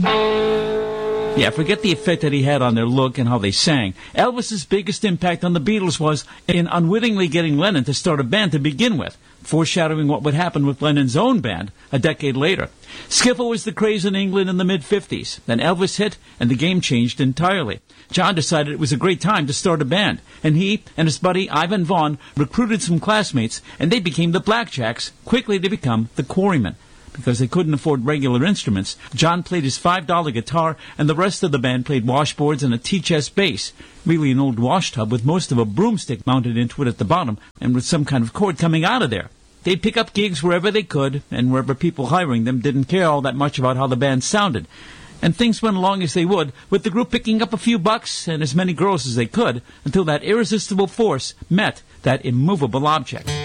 Yeah, forget the effect that he had on their look and how they sang. Elvis's biggest impact on the Beatles was in unwittingly getting Lennon to start a band to begin with, foreshadowing what would happen with Lennon's own band a decade later. Skiffle was the craze in England in the mid-50s. Then Elvis hit, and the game changed entirely. John decided it was a great time to start a band, and he and his buddy Ivan Vaughan recruited some classmates, and they became the Blackjacks, quickly to become the Quarrymen. Because they couldn't afford regular instruments, John played his $5 guitar, and the rest of the band played washboards and a tea-chest bass, really an old wash tub with most of a broomstick mounted into it at the bottom, and with some kind of cord coming out of there. They'd pick up gigs wherever they could, and wherever people hiring them didn't care all that much about how the band sounded. And things went along as they would, with the group picking up a few bucks and as many girls as they could, until that irresistible force met that immovable object.